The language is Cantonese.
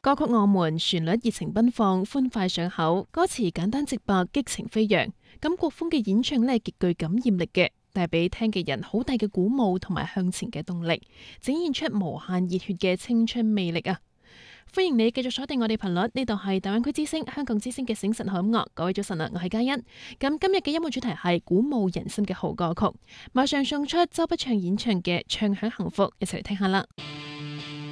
歌曲《我們》旋律熱情奔放，歡快上口，歌詞簡單直白，激情飛揚。咁國風嘅演唱呢，極具感染力嘅，帶俾聽嘅人好大嘅鼓舞同埋向前嘅動力，展現出無限熱血嘅青春魅力啊！歡迎你繼續鎖定我哋頻率，呢度係大灣區之聲、香港之聲嘅醒晨好音樂。各位早晨啊，我係嘉欣。咁今日嘅音樂主題係鼓舞人心嘅好歌曲，馬上送出周筆暢演唱嘅《唱響幸福》，一齊嚟聽下啦。